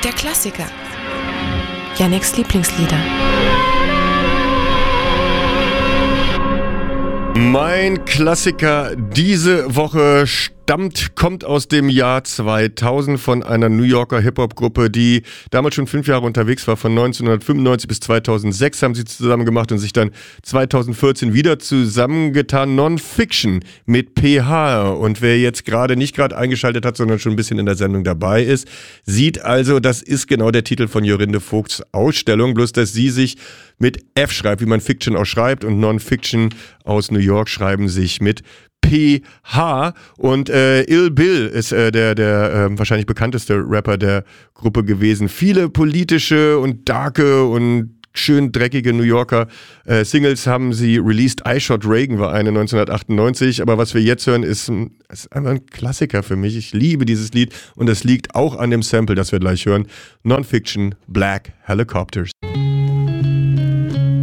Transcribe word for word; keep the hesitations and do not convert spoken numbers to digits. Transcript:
Der Klassiker. Yannicks Lieblingslieder. Mein Klassiker diese Woche stammt, kommt aus dem Jahr zweitausend von einer New Yorker Hip-Hop-Gruppe, die damals schon fünf Jahre unterwegs war. Von neunzehnhundertfünfundneunzig bis zweitausendsechs haben sie zusammen gemacht und sich dann zweitausendvierzehn wieder zusammengetan. Non-Fiction mit P H. Und wer jetzt gerade nicht gerade eingeschaltet hat, sondern schon ein bisschen in der Sendung dabei ist, sieht also, das ist genau der Titel von Jorinde Vogts Ausstellung, bloß dass sie sich mit F schreibt, wie man Fiction auch schreibt, und Non-Fiction aus New York schreiben sich mit P H. Und äh, Ill Bill ist äh, der, der äh, wahrscheinlich bekannteste Rapper der Gruppe gewesen. Viele politische und darke und schön dreckige New Yorker äh, Singles haben sie released. I Shot Reagan war eine neunzehnhundertachtundneunzig, aber was wir jetzt hören, ist, ist einfach ein Klassiker für mich. Ich liebe dieses Lied und es liegt auch an dem Sample, das wir gleich hören. Non-Fiction, Black Helicopters.